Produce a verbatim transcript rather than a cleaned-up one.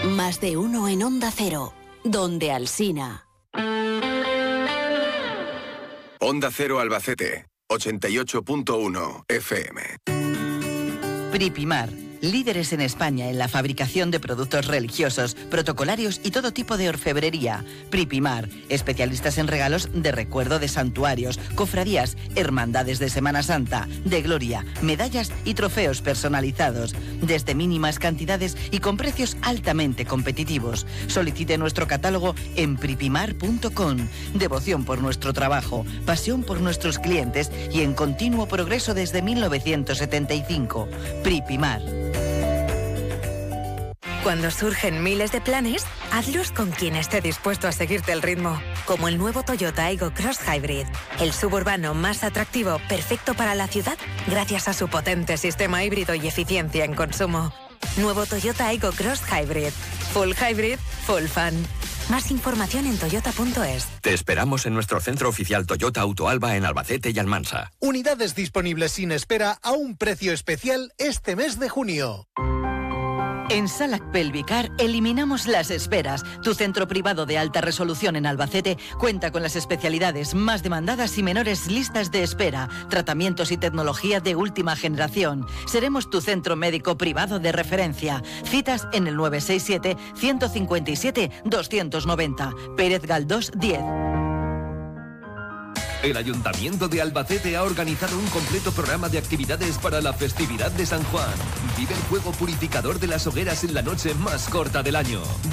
Más de uno en Onda Cero, donde Alsina. Onda Cero Albacete, ochenta y ocho punto uno F M. Pripimar, líderes en España en la fabricación de productos religiosos, protocolarios y todo tipo de orfebrería. Pripimar, especialistas en regalos de recuerdo de santuarios, cofradías, hermandades de Semana Santa, de gloria, medallas y trofeos personalizados, desde mínimas cantidades y con precios altamente competitivos. Solicite nuestro catálogo en pripimar punto com. Devoción por nuestro trabajo, pasión por nuestros clientes y en continuo progreso desde mil novecientos setenta y cinco. Pripimar. Cuando surgen miles de planes, hazlos con quien esté dispuesto a seguirte el ritmo. Como el nuevo Toyota Aygo Cross Hybrid. El suburbano más atractivo, perfecto para la ciudad, gracias a su potente sistema híbrido y eficiencia en consumo. Nuevo Toyota Aygo Cross Hybrid. Full Hybrid, Full Fun. Más información en toyota punto es. Te esperamos en nuestro centro oficial Toyota Autoalba en Albacete y Almansa. Unidades disponibles sin espera a un precio especial este mes de junio. En Salac Pelvicar eliminamos las esperas. Tu centro privado de alta resolución en Albacete cuenta con las especialidades más demandadas y menores listas de espera, tratamientos y tecnología de última generación. Seremos tu centro médico privado de referencia. Citas en el nueve seis siete, uno cinco siete, dos nueve cero. Pérez Galdós diez. El Ayuntamiento de Albacete ha organizado un completo programa de actividades para la festividad de San Juan. Vive el fuego purificador de las hogueras en la noche más corta del año.